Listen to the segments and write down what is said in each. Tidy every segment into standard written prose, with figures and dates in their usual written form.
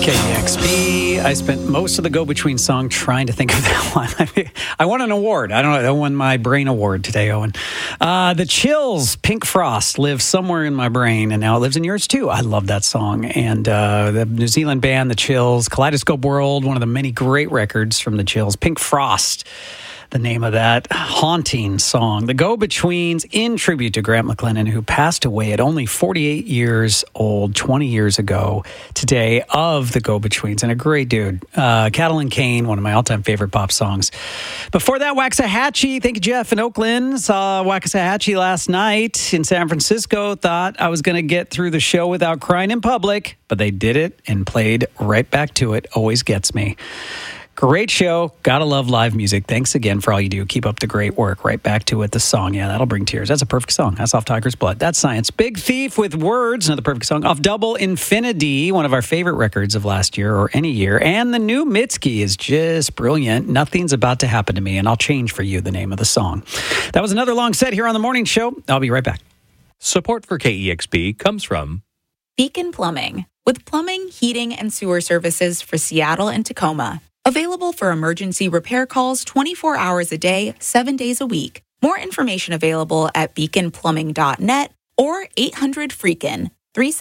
KEXP. I spent most of the Go-Between song trying to think of that one. I won an award. I don't know. I won my brain award today, Owen. The Chills, Pink Frost, lives somewhere in my brain, and now it lives in yours too. I love that song. And the New Zealand band, The Chills, Kaleidoscope World, one of the many great records from The Chills. Pink Frost, the name of that haunting song. The Go-Betweens in tribute to Grant McLennan, who passed away at only 48 years old, 20 years ago today, of the Go-Betweens. And a great dude. Cattle and Cane, one of my all-time favorite pop songs. Before that, Waxahachie. Thank you, Jeff in Oakland. Saw Waxahachie last night in San Francisco. Thought I was going to get through the show without crying in public, but they did it and played right back to it. Always gets me. Great show. Gotta love live music. Thanks again for all you do. Keep up the great work. Right back to it. The song. Yeah, that'll bring tears. That's a perfect song. That's off Tiger's Blood. That's Science. Big Thief with Words. Another perfect song. Off Double Infinity. One of our favorite records of last year or any year. And the new Mitski is just brilliant. Nothing's about to happen to me, and I'll change for you the name of the song. That was another long set here on the morning show. I'll be right back. Support for KEXP comes from Beacon Plumbing. With plumbing, heating, and sewer services for Seattle and Tacoma. Available for emergency repair calls 24 hours a day, 7 days a week. More information available at beaconplumbing.net or 800-FREAKIN,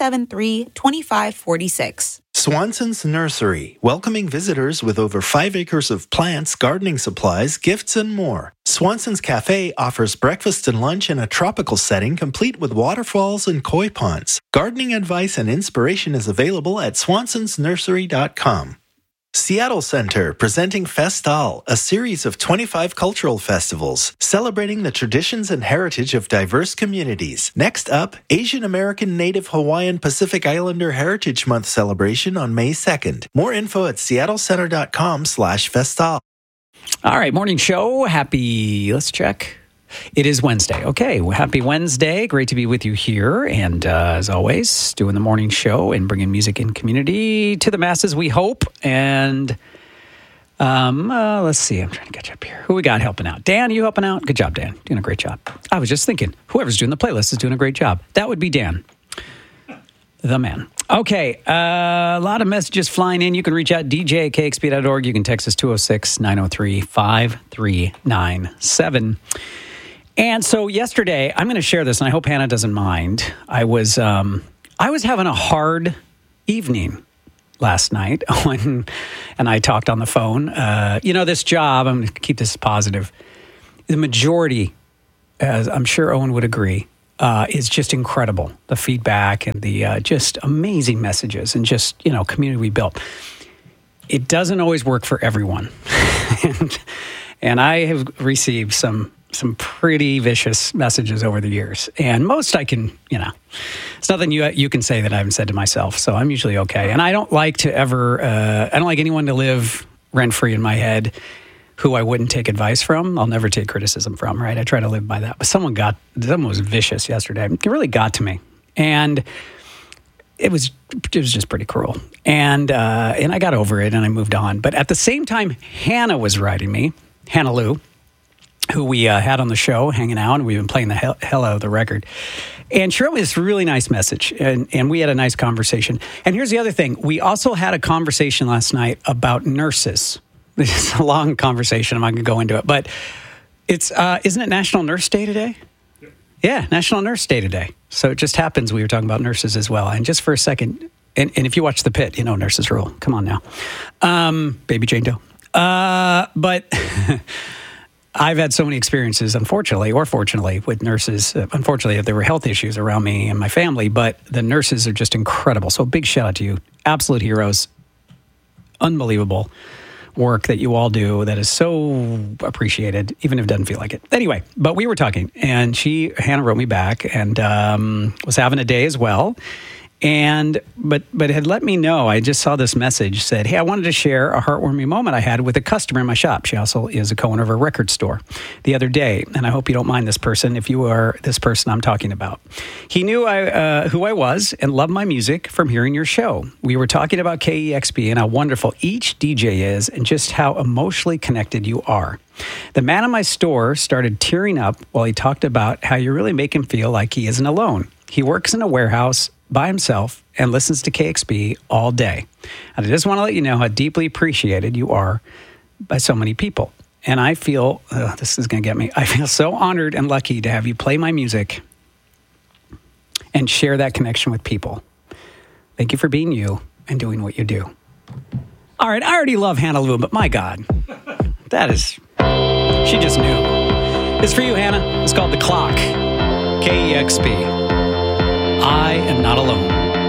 373-2546. Swanson's Nursery, welcoming visitors with over 5 acres of plants, gardening supplies, gifts, and more. Swanson's Cafe offers breakfast and lunch in a tropical setting complete with waterfalls and koi ponds. Gardening advice and inspiration is available at swansonsnursery.com. Seattle Center presenting Festal, a series of 25 cultural festivals celebrating the traditions and heritage of diverse communities. Next up, Asian American Native Hawaiian Pacific Islander Heritage Month celebration on May 2nd. More info at seattlecenter.com/festal. All right, morning show. Let's check. It is Wednesday. Okay, well, happy Wednesday. Great to be with you here. And as always, doing the morning show and bringing music and community to the masses, we hope. And let's see. I'm trying to catch up here. Who we got helping out? Dan, you helping out? Good job, Dan. Doing a great job. I was just thinking, whoever's doing the playlist is doing a great job. That would be Dan. The man. Okay, a lot of messages flying in. You can reach out, dj@kxp.org. You can text us 206-903-5397. And so yesterday, I'm going to share this, and I hope Hannah doesn't mind. I was having a hard evening last night, and I talked on the phone. This job, I'm going to keep this positive. The majority, as I'm sure Owen would agree, is just incredible. The feedback and the just amazing messages and just, community we built. It doesn't always work for everyone. and I have received some pretty vicious messages over the years. And most I can, it's nothing you can say that I haven't said to myself. So I'm usually okay. And I don't like to ever, I don't like anyone to live rent-free in my head who I wouldn't take advice from. I'll never take criticism from, right? I try to live by that. But someone was vicious yesterday. It really got to me. And it was just pretty cruel. And I got over it and I moved on. But at the same time, Hannah was writing me, Hannah Lou, who we had on the show, hanging out, and we've been playing the hell out of the record. And she wrote me this really nice message, and we had a nice conversation. And here's the other thing. We also had a conversation last night about nurses. This is a long conversation. I'm not going to go into it. But it's isn't it National Nurse Day today? Yeah, National Nurse Day today. So it just happens we were talking about nurses as well. And just for a second, and if you watch The Pit, nurses rule. Come on now. Baby Jane Doe. But... I've had so many experiences, unfortunately, or fortunately, with nurses. Unfortunately, there were health issues around me and my family, but the nurses are just incredible. So big shout out to you. Absolute heroes. Unbelievable work that you all do that is so appreciated, even if it doesn't feel like it. Anyway, but we were talking, and Hannah wrote me back and was having a day as well. But had let me know, I just saw this message, said, hey, I wanted to share a heartwarming moment I had with a customer in my shop. She also is a co-owner of a record store the other day. And I hope you don't mind this person if you are this person I'm talking about. He knew who I was and loved my music from hearing your show. We were talking about KEXP and how wonderful each DJ is and just how emotionally connected you are. The man in my store started tearing up while he talked about how you really make him feel like he isn't alone. He works in a warehouse by himself and listens to KXP all day. And I just want to let you know how deeply appreciated you are by so many people. And I feel, this is going to get me, I feel so honored and lucky to have you play my music and share that connection with people. Thank you for being you and doing what you do. All right, I already love Hannah Lou, but my God, that is, she just knew. It's for you, Hannah. It's called The Clock. KEXP. I am not alone.